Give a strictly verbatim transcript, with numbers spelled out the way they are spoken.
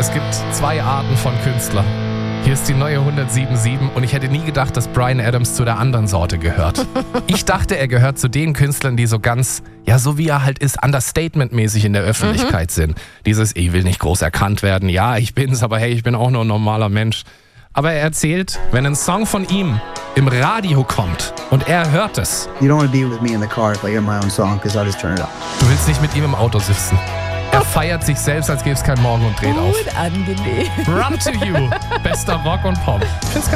Es gibt zwei Arten von Künstler. Hier ist die neue hundertsieben Komma sieben und ich hätte nie gedacht, dass Bryan Adams zu der anderen Sorte gehört. Ich dachte, er gehört zu den Künstlern, die so ganz, ja so wie er halt ist, understatement-mäßig in der Öffentlichkeit mhm. sind. Dieses, ich will nicht groß erkannt werden, ja, ich bin's, aber hey, ich bin auch nur ein normaler Mensch. Aber er erzählt, wenn ein Song von ihm im Radio kommt und er hört es. You don't want to be with me in the car if I hear my own song, because I'll just turn it up. Du willst nicht mit ihm im Auto sitzen. Er feiert sich selbst, als gäbe es keinen Morgen und dreht auf. Gut angenehm. Run to You, bester Rock und Pop. Ich find's